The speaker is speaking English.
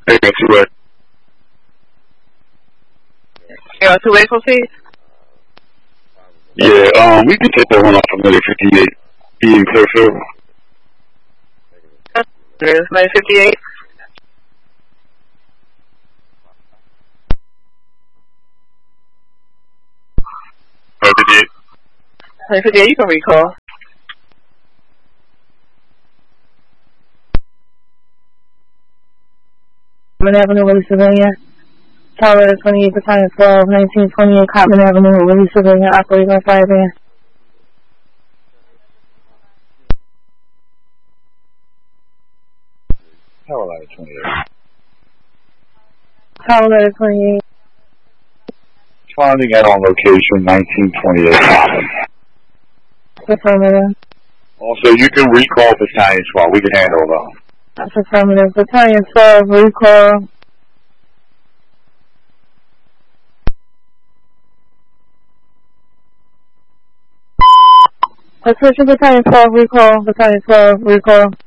Hey, two-way. You want two-way proceed? Yeah, we can take that one off familiar 58. Be in Clearfield. There's 958. 58. 958, you can recall. Coppin Avenue, Willie Civilian. Tower 28, Battalion 12, 1928 Coppin Avenue, Willie Civilian, operating on fire van. Carolina 28. Tower 28. Finding out on location 1928 Coppin. Affirmative. Also, you can recall Battalion 12. We can handle that. That's affirmative. Battalion 12, recall. Attention, Battalion 12, recall. Battalion 12, recall.